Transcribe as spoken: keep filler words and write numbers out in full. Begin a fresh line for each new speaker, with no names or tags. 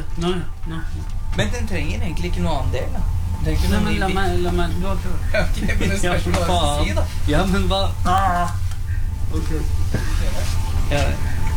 Nei, nei.
Men den trenger egentlig ikke noe annen del, da.
Nei, men la meg, la meg, la meg.
Ja, ok, men det spørs hva du skal si, da.
Ja, men hva? Ah. Ok.
Ja,